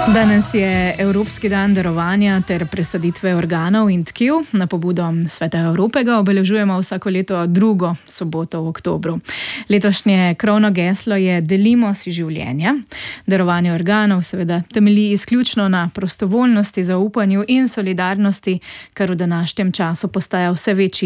Danes je Evropski dan darovanja ter presaditve organov in tkiv. Na pobudo Sveta Evrope ga obeležujemo vsako leto drugo soboto v oktobru. Letošnje krovno geslo je Delimo si življenja. Darovanje organov seveda temelji izključno na prostovoljnosti, zaupanju in solidarnosti, kar v današnjem času postaja vse večji